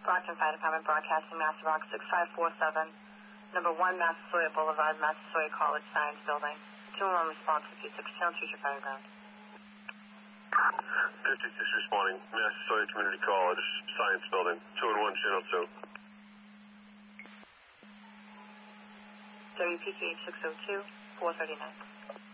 Brockton Fire Department broadcasting Master Rock 6547, number 1 Massasoit Boulevard, Massasoit College Science Building. 211 response to 6 Channel 2 Fireground. 56 responding, Massasoit Community College Science Building, 211 Channel 2. WPKH 602, 439.